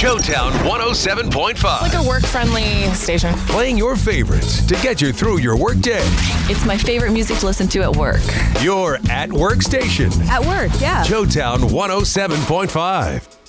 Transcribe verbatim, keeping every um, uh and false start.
Showtown one oh seven point five. It's like a work-friendly station. Playing your favorites to get you through your workday. It's my favorite music to listen to at work. Your at work station. At work, yeah. Showtown one oh seven point five.